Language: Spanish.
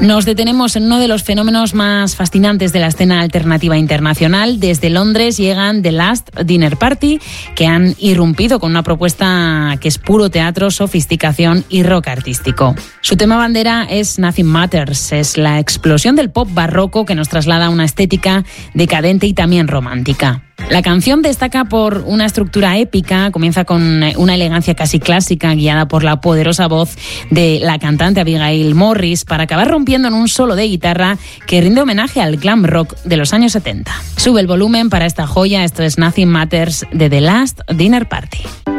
Nos detenemos en uno de los fenómenos más fascinantes de la escena alternativa internacional. Desde Londres llegan The Last Dinner Party, que han irrumpido con una propuesta que es puro teatro, sofisticación y rock artístico. Su tema bandera es Nothing Matters, es la explosión del pop barroco que nos traslada a una estética decadente y también romántica. La canción destaca por una estructura épica, comienza con una elegancia casi clásica guiada por la poderosa voz de la cantante Abigail Morris para acabar rompiendo en un solo de guitarra que rinde homenaje al glam rock de los años 70. Sube el volumen para esta joya, esto es Nothing Matters de The Last Dinner Party.